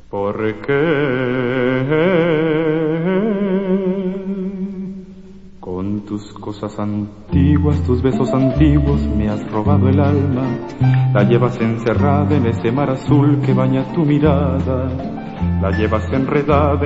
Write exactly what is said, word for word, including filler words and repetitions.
¿Por qué? Con tus cosas antiguas, tus besos antiguos, me has robado el alma. La llevas encerrada en ese mar azul que baña tu mirada. La llevas enredada